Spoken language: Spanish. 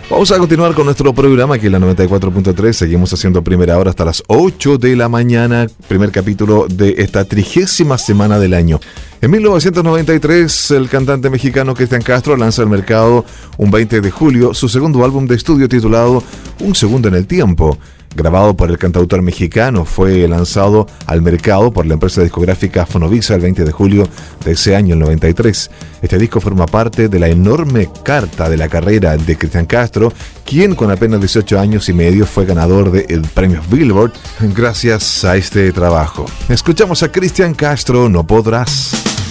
Vamos a continuar con nuestro programa aquí en la 94.3. Seguimos haciendo primera hora hasta las 8 de la mañana. Primer capítulo de esta 30ª semana del año. En 1993, el cantante mexicano Cristian Castro lanza al mercado un 20 de julio su segundo álbum de estudio titulado Un Segundo en el Tiempo. Grabado por el cantautor mexicano, fue lanzado al mercado por la empresa discográfica Fonovisa el 20 de julio de ese año, el 93. Este disco forma parte de la enorme carta de la carrera de Cristian Castro, quien con apenas 18 años y medio fue ganador del premio Billboard gracias a este trabajo. Escuchamos a Cristian Castro, No Podrás.